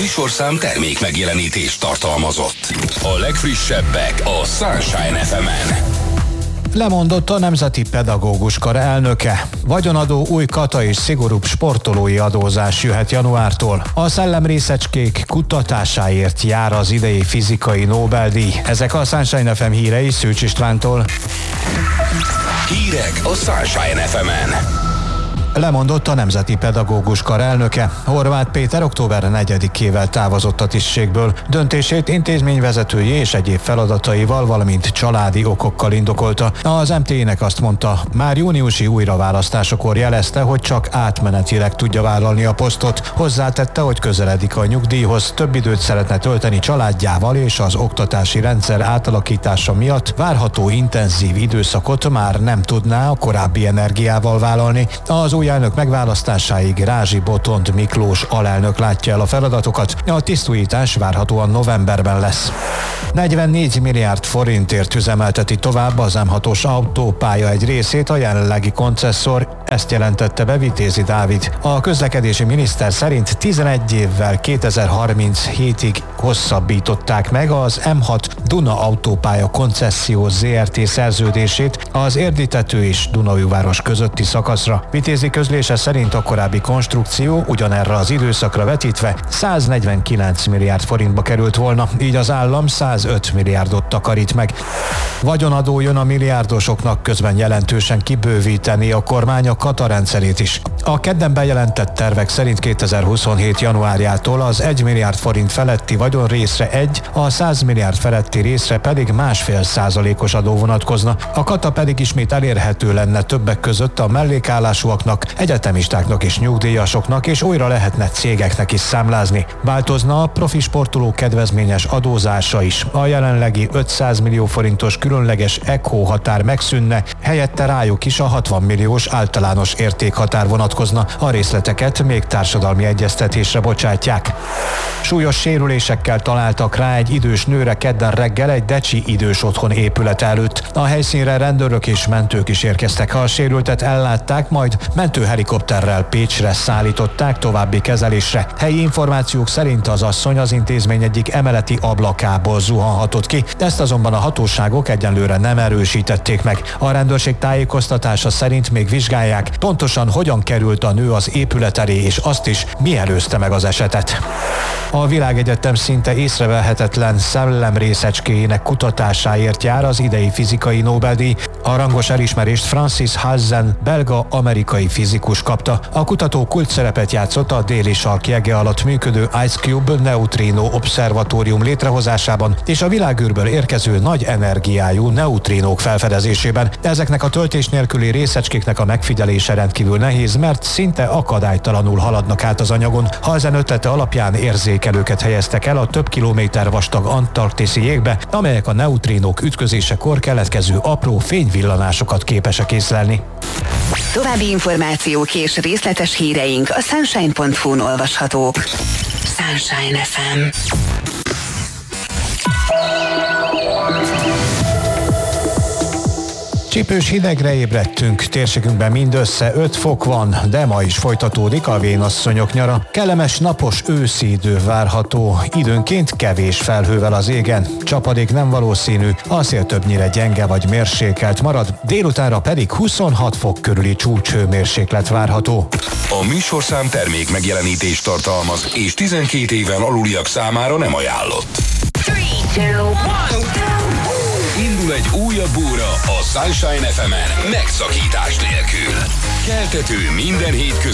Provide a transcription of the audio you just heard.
műsorszám termék megjelenítést tartalmazott. A legfrissebbek a Sunshine FM-en. Lemondott a Nemzeti Pedagógus Kar elnöke. Vagyonadó új kata és szigorúbb sportolói adózás jöhet januártól. A szellemrészecskék kutatásáért jár az idei fizikai Nobel-díj. Ezek a Sunshine FM hírei Szűcs Istvántól. Hírek a Sunshine FM-en. Lemondott a Nemzeti Pedagógus Kar elnöke. Horváth Péter október 4-ével távozott a tisztségből. Döntését intézményvezetői és egyéb feladataival, valamint családi okokkal indokolta. Az MT-nek azt mondta, már júniusi újraválasztásakor jelezte, hogy csak átmenetileg tudja vállalni a posztot. Hozzátette, hogy közeledik a nyugdíjhoz, több időt szeretne tölteni családjával, és az oktatási rendszer átalakítása miatt várható intenzív időszakot már nem tudná a korábbi energiával vállalni. Az új elnök megválasztásáig Rázsi Botond Miklós alelnök látja el a feladatokat. A tisztújítás várhatóan novemberben lesz. 44 milliárd forintért üzemelteti tovább az M6-os autópálya egy részét a jelenlegi koncesszor, ezt jelentette be Vitézi Dávid. A közlekedési miniszter szerint 11 évvel 2037-ig hosszabbították meg az M6 Duna autópálya koncesszió ZRT szerződését az Érdi-tető és Dunaújváros közötti szakaszra. Vitézi közlése szerint a korábbi konstrukció ugyanerre az időszakra vetítve 149 milliárd forintba került volna, így az állam 105 milliárdot takarít meg. Vagyonadó jön a milliárdosoknak, közben jelentősen kibővíteni a kormány a kata rendszerét is. A kedden bejelentett tervek szerint 2027. januárjától az 1 milliárd forint feletti vagyonrészre 1, a 100 milliárd feletti részre pedig 1,5%-os adó vonatkozna. A kata pedig ismét elérhető lenne többek között a mellékállásúaknak, egyetemistáknak és nyugdíjasoknak, és újra lehetne cégeknek is számlázni. Változna a profi sportoló kedvezményes adózása is. A jelenlegi 500 millió forintos különleges ECHO határ megszűnne, helyette rájuk is a 60 milliós általános értékhatár vonatkozna. A részleteket még társadalmi egyeztetésre bocsátják. Súlyos sérülésekkel találtak rá egy idős nőre kedden reggel egy decsi idős otthon épület előtt. A helyszínre rendőrök és mentők is érkeztek. A sérültet ellátták, majd mentőhelikopterrel Pécsre szállították további kezelésre. Helyi információk szerint az asszony az intézmény egyik emeleti ablakából zuhanhatott ki, ezt azonban a hatóságok egyenlőre nem erősítették meg. A rendőrség tájékoztatása szerint még vizsgálják, pontosan hogyan került a nő az épület elé, és azt is, mi előzte meg az esetet. A világegyetem szinte észrevehetetlen szellemrészecskéjének kutatásáért jár az idei fizikai Nobel-díj. A rangos elismerést Francis Halsen, belga-amerikai fizikus kapta. A kutató kulcsszerepet játszott a déli sark jege alatt működő Ice Cube neutrino obszervatórium létrehozásában és a világűrből érkező nagy energiájú neutrinók felfedezésében. Ezeknek a töltés nélküli részecskéknek a megfigyelése rendkívül nehéz, mert szinte akadálytalanul haladnak át az anyagon. Halsen ötlete alapján érzékelőket helyeztek el a több kilométer vastag antarktiszi jégbe, amelyek a neutrinók ütközésekor keletkező apró fényvillanásokat képesek észlelni. További információk és részletes híreink a sunshine.hu-n olvashatók. Sunshine FM. Csípős hidegre ébredtünk, térségünkben mindössze 5 fok van, de ma is folytatódik a vénasszonyok nyara. Kellemes napos őszi idő várható, időnként kevés felhővel az égen, csapadék nem valószínű, a szél többnyire gyenge vagy mérsékelt marad, délutánra pedig 26 fok körüli csúcshőmérséklet várható. A műsorszám termék megjelenítést tartalmaz, és 12 éven aluliak számára nem ajánlott. 3, 2, 1, Indul egy újabb óra a Sunshine FM-en megszakítás nélkül. Keltető minden hétköznap